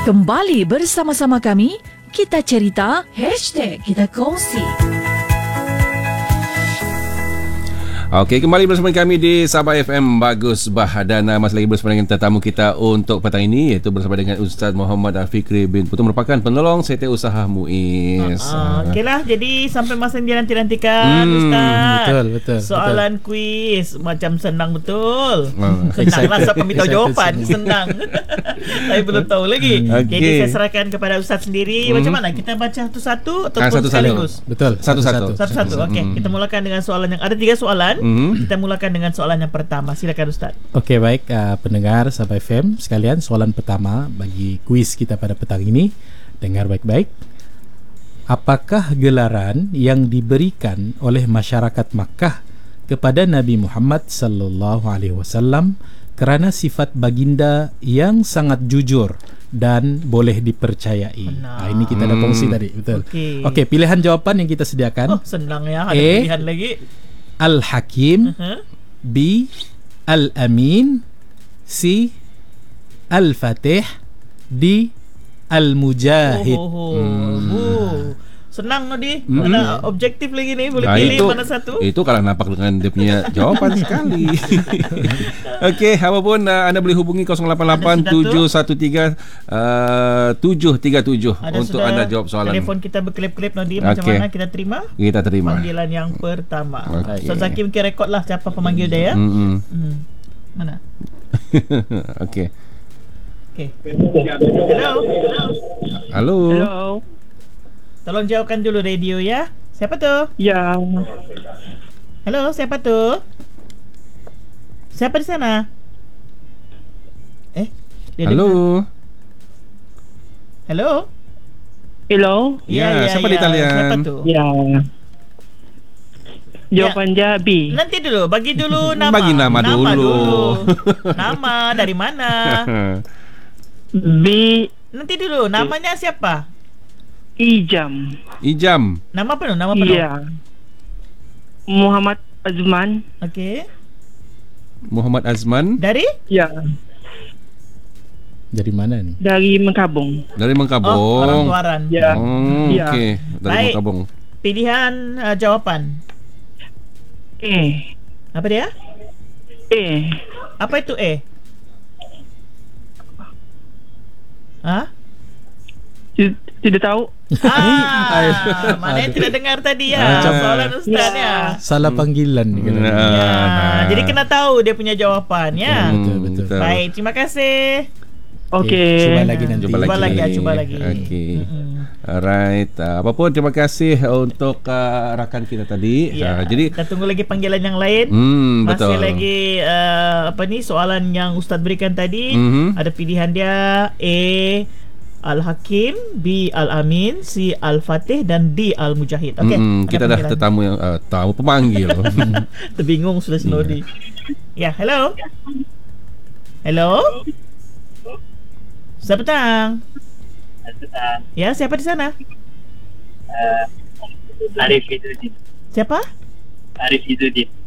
Kembali bersama-sama kami, kita cerita, #kita kongsi. Okey, kembali bersama kami di Sabah FM Bagus Bah, dan masih lagi bersama dengan tetamu kita untuk petang ini, iaitu bersama dengan Ustaz Muhammad Al-Fikri bin Putu, merupakan penolong setiausaha MUIS. Okeylah, jadi sampai masa yang dinantikan Ustaz. Betul. Soalan kuis macam senang betul. Senanglah siapa minta jawapan, senang. Saya belum tahu lagi. Jadi saya serahkan kepada Ustaz sendiri. Macam mana? Kita baca satu-satu ataupun sekaligus? Betul. Satu-satu. Okey, kita mulakan dengan soalan yang ada 3 soalan. Kita mulakan dengan soalan yang pertama. Silakan Ustaz. Okey, baik pendengar Sabah FM sekalian, soalan pertama bagi kuis kita pada petang ini. Dengar baik-baik. Apakah gelaran yang diberikan oleh masyarakat Makkah kepada Nabi Muhammad sallallahu alaihi wasallam kerana sifat baginda yang sangat jujur dan boleh dipercayai? Ini kita dah kongsi tadi, betul. Okey, pilihan jawapan yang kita sediakan. Senang ya, ada pilihan lagi. Al-Hakim, B. Al-Amin, C. Al-Fatih, D. Al-Mujahid. Senang Nodi. Ada objektif lagi ni. Boleh pilih mana satu. Itu kalau nampak dengan dia punya jawapan sekali. Okey, apapun anda boleh hubungi 088-713-737 untuk anda jawab soalan. Telefon kita berkelip-kelip Nodi. Macam mana kita terima? Kita terima panggilan yang pertama. So Zaki mungkin rekod lah siapa pemanggil dia ya. Mana? Okey. Hello. Hello. Tolong jauhkan dulu radio ya. Siapa tu? Ya. Hello, siapa tu? Siapa di sana? Hello. Hello. Hello. Ya, siapa di talian? Siapa tu? Ya. Jawapan dia B. Nanti dulu, bagi dulu nama. Bagi nama dulu. Nama dari mana? B. Nanti dulu, namanya siapa? Ijam. Nama penuh, nama penuh. Ya. Muhammad Azman. Okey. Muhammad Azman. Dari? Ya. Dari mana ni? Dari Mengkabung. Dari Mengkabung. Orang Tuaran. Ya. Okey, dari Baik. Mengkabung. Pilihan jawapan. Apa dia? Apa itu A? Tidak tahu. Mana yang tidak dengar tadi ya. Soalan Ustaz ya. Salah panggilan ni. Jadi kena tahu dia punya jawapan ya. Betul. Baik, terima kasih. Okey. Cuba lagi nanti. Cuba lagi. Okey. Alright. Apapun, terima kasih untuk rakan kita tadi. Jadi kita tunggu lagi panggilan yang lain. Masih betul. lagi soalan yang Ustaz berikan tadi. Ada pilihan dia A. Al-Hakim, B. Al-Amin, C. Al-Fatih dan D. Al-Mujahid. Okey. Kita dah tetamu yang tamu pemanggil. Terbingung sudah Snodi. Ya, hello. Hello. Selamat petang. Ya, siapa di sana? Arif Izzuddin. Siapa? Arif Izzuddin.